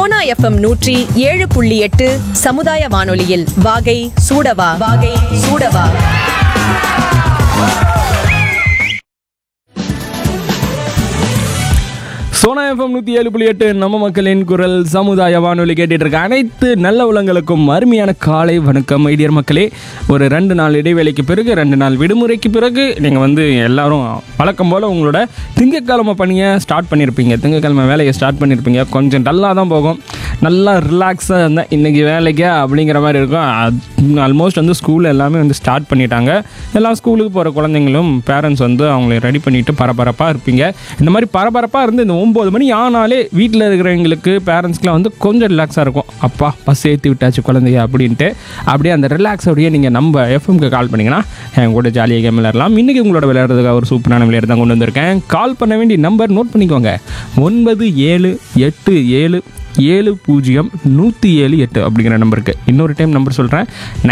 Sona FM 107.8 சமுதாய வானொலியில் வாகை சூடவா வாகை சூடவா. சோனா எஃப்எம் 107.8 நம்ம மக்களின் குரல் சமுதாய வானொலி கேட்டுட்டு இருக்க அனைத்து நல்ல உலங்களுக்கும் அருமையான காலை வணக்கம் ஐடியர் மக்களே. ஒரு 2 நாள் இடைவேளைக்கு பிறகு 2 நாள் விடுமுறைக்கு பிறகு நீங்கள் எல்லாரும் வழக்கம் போல் உங்களோட திங்கட்கிழமை பணியை ஸ்டார்ட் பண்ணியிருப்பீங்க. திங்கட்கிழமை வேலையை ஸ்டார்ட் பண்ணியிருப்பீங்க. கொஞ்சம் டல்லாக தான் போகும், நல்லா ரிலாக்ஸாக இருந்தேன் இன்றைக்கி வேலைக்கா அப்படிங்கிற மாதிரி இருக்கும். ஆல்மோஸ்ட் ஸ்கூல் எல்லாமே ஸ்டார்ட் பண்ணிட்டாங்க. எல்லா ஸ்கூலுக்கு போகிற குழந்தைங்களும் பேரண்ட்ஸ் அவங்களை ரெடி பண்ணிவிட்டு பரபரப்பாக இருப்பீங்க. இந்த மாதிரி பரபரப்பாக இருந்து இந்த 9 மணி ஆனாலே வீட்டில் இருக்கிறவங்களுக்கு பேரண்ட்ஸ்க்குலாம் கொஞ்சம் ரிலாக்ஸாக இருக்கும். அப்பா பஸ் ஏற்றி விட்டாச்சு குழந்தைங்க அப்படின்ட்டு அப்படியே அந்த ரிலாக்ஸோடையே நீங்கள் நம்ம எஃப்எம்க்கு கால் பண்ணிங்கன்னா என் கூட ஜாலியாக கேம் விளையாடலாம். இன்றைக்கி உங்களோட விளையாடுறதுக்கு ஒரு சூப்பரான விளையாட்டு தான் கொண்டு வந்திருக்கேன். கால் பண்ண வேண்டிய நம்பர் நோட் பண்ணிக்கோங்க. 9787700178 அப்படிங்கிற நம்பருக்கு. இன்னொரு டைம் நம்பர் சொல்கிறேன்,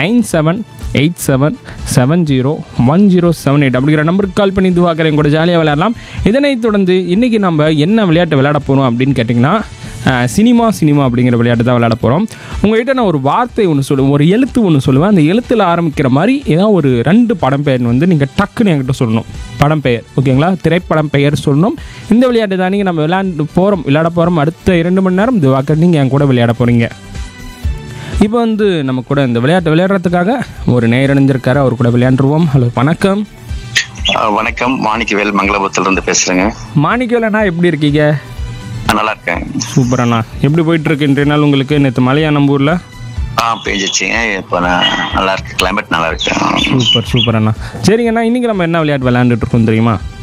9787701078 அப்படிங்கிற நம்பருக்கு கால் பண்ணி இதுவாக்கிறேன் கூட ஜாலியாக விளையாடலாம். இதனைத் தொடர்ந்து இன்றைக்கி நம்ம என்ன விளையாட்டு விளையாட போகிறோம் அப்படின்னு கேட்டிங்கன்னா சினிமா அப்படிங்கிற விளையாட்டு தான் விளையாட போகிறோம். உங்கள்கிட்ட நான் ஒரு வார்த்தை ஒன்று சொல்லுவேன், ஒரு எழுத்து ஒன்று சொல்லுவேன். அந்த எழுத்தில் ஆரம்பிக்கிற மாதிரி ஏதாவது ஒரு 2 படம் பெயர் நீங்கள் டக்குன்னு என்கிட்ட சொல்லணும். படம் பெயர், ஓகேங்களா? திரைப்படம் பெயர் சொல்லணும். இந்த விளையாட்டு தான் நீங்கள் நம்ம விளையாட போகிறோம். அடுத்த 2 மணி நேரம் இந்த வாக்க நீங்கள் என் கூட விளையாட போகிறீங்க. இப்போ நம்ம கூட இந்த விளையாட்டு விளையாடுறதுக்காக ஒரு நேயர் இணைஞ்சிருக்காரு. அவர் கூட விளையாண்டுருவோம். ஹலோ, வணக்கம். வணக்கம், மாணிக்கவேல் மங்களபுரத்துலேருந்து பேசுகிறேங்க. மாணிக்கவேல் அண்ணா, எப்படி இருக்கீங்க? நல்லா இருக்கேன். சூப்பர் அண்ணா. எப்படி போயிட்டு இருக்கு இன்றைய நாள் உங்களுக்கு? நேற்று மழையா நம்ம ஊரில்? பேஞ்சிச்சுங்க. இப்போ நல்லா இருக்கு, கிளைமேட் நல்லா இருக்கு. சூப்பர் அண்ணா. சரிங்கண்ணா, இன்னைக்கு நம்ம என்ன விளையாட்டு விளையாண்டுட்டு இருக்கோம் தெரியுமா?